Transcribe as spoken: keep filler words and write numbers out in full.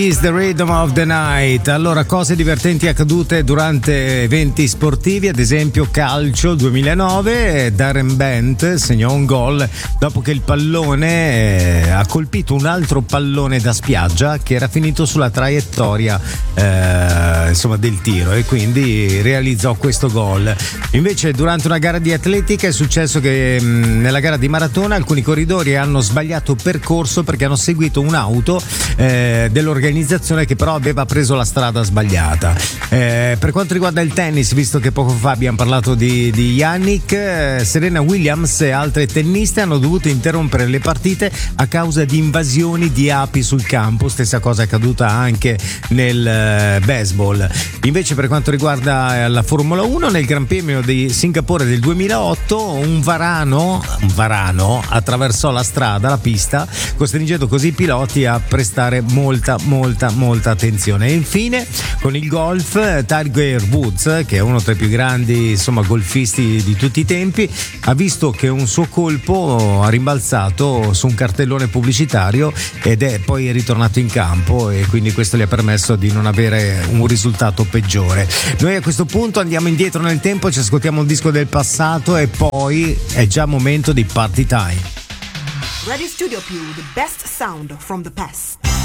Is the Rhythm of the Night. Allora, cose divertenti accadute durante eventi sportivi, ad esempio calcio duemilanove, Darren Bent segnò un gol dopo che il pallone eh, ha colpito un altro pallone da spiaggia che era finito sulla traiettoria eh, insomma del tiro, e quindi realizzò questo gol. Invece durante una gara di atletica è successo che mh, nella gara di maratona alcuni corridori hanno sbagliato percorso perché hanno seguito un'auto eh, dell'organizzazione che però aveva preso la strada sbagliata. Eh, per quanto riguarda il tennis, visto che poco fa abbiamo parlato di, di Yannick, eh, Serena Williams e altre tenniste hanno dovuto interrompere le partite a causa di invasioni di api sul campo. Stessa cosa è accaduta anche nel eh, baseball. Invece per quanto riguarda la Formula uno, nel Gran Premio di Singapore del duemilaotto un varano, un varano attraversò la strada, la pista, costringendo così i piloti a prestare molta molta molta molta attenzione. E infine con il golf, Tiger Woods, che è uno tra i più grandi insomma golfisti di tutti i tempi, ha visto che un suo colpo ha rimbalzato su un cartellone pubblicitario ed è poi ritornato in campo, e quindi questo gli ha permesso di non avere un risultato peggiore. Noi a questo punto andiamo indietro nel tempo, ci ascoltiamo un disco del passato e poi è già momento di party time. Radio Studio Più, the best sound from the past.